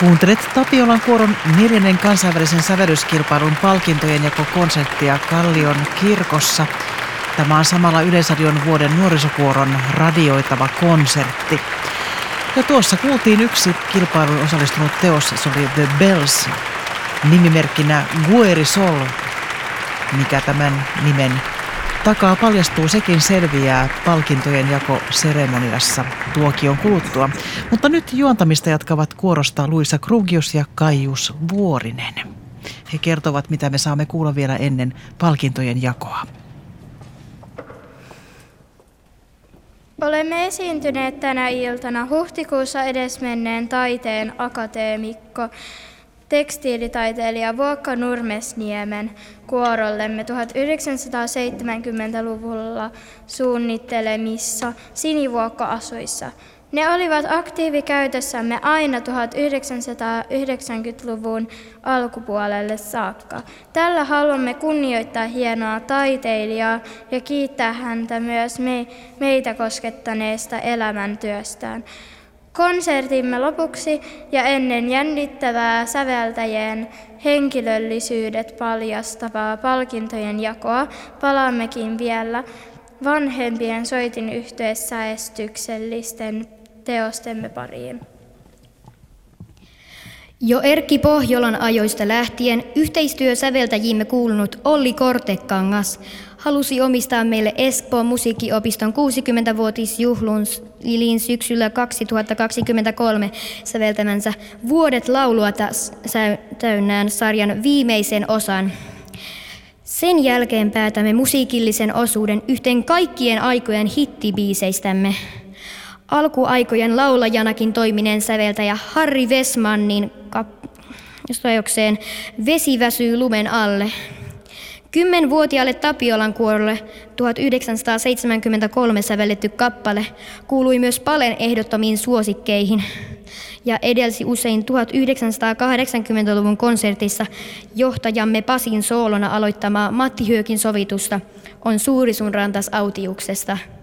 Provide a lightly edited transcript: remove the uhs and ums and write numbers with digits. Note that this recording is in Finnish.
Kuuntelet Tapiolan kuoron 4. kansainvälisen sävellyskilpailun palkintojen jakokonserttia Kallion kirkossa. Tämä on samalla Yleisradion vuoden nuorisokuoron radioitava konsertti. Ja tuossa kuultiin yksi kilpailuun osallistunut teos, se oli The Bells, nimimerkkinä Guerisol. Mikä tämän nimen takaa paljastuu, sekin selviää palkintojen jakoseremoniassa tuokion kuluttua. Mutta nyt juontamista jatkavat kuorosta Luisa Krugius ja Kaijus Vuorinen. He kertovat, mitä me saamme kuulla vielä ennen palkintojen jakoa. Olemme esiintyneet tänä iltana huhtikuussa edesmenneen taiteen akateemikko, tekstiilitaiteilija Vuokka Nurmesniemen kuorollemme 1970-luvulla suunnittelemissa sinivuokko-asuissa. Ne olivat aktiivikäytössämme aina 1990-luvun alkupuolelle saakka. Tällä haluamme kunnioittaa hienoa taiteilijaa ja kiittää häntä myös meitä koskettaneesta elämäntyöstään. Konsertimme lopuksi ja ennen jännittävää säveltäjien henkilöllisyydet paljastavaa palkintojen jakoa palaammekin vielä vanhempien soitinyhteissäestyksellisten teostemme pariin. Jo Erkki Pohjolan ajoista lähtien yhteistyösäveltäjiimme kuulunut Olli Kortekangas halusi omistaa meille Espoon musiikkiopiston 60-vuotisjuhlin syksyllä 2023 säveltämänsä Vuodet laulua täynnään sarjan viimeisen osan. Sen jälkeen päätämme musiikillisen osuuden yhteen kaikkien aikojen hittibiiseistämme. Alkuaikojen laulajanakin toimineen säveltäjä Harri Wessmanin kappaleeseen Vesi väsyy lumen alle. 10-vuotiaalle Tapiolan kuorolle 1973 sävelletty kappale kuului myös Palen ehdottomiin suosikkeihin ja edelsi usein 1980-luvun konsertissa johtajamme Pasin soolona aloittamaa Matti Hyökin sovitusta On suuri sun rantas autiuksesta.